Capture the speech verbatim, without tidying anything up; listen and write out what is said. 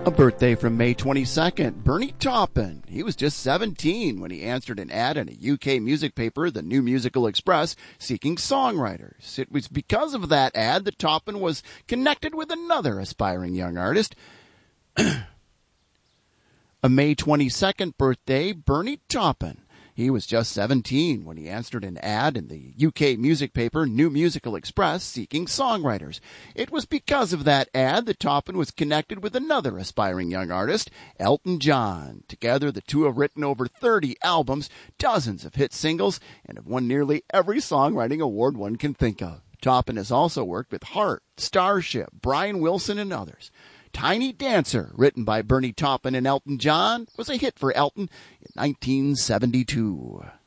A birthday from May twenty-second, Bernie Taupin. He was just seventeen when he answered an ad in a U K music paper, the New Musical Express, seeking songwriters. It was because of that ad that Taupin was connected with another aspiring young artist. A May twenty-second birthday, Bernie Taupin. He was just seventeen when he answered an ad in the U K music paper New Musical Express seeking songwriters. It was because of that ad that Taupin was connected with another aspiring young artist, Elton John. Together, the two have written over thirty albums, dozens of hit singles, and have won nearly every songwriting award one can think of. Taupin has also worked with Heart, Starship, Brian Wilson, and others. Tiny Dancer, written by Bernie Taupin and Elton John, was a hit for Elton in nineteen seventy-two.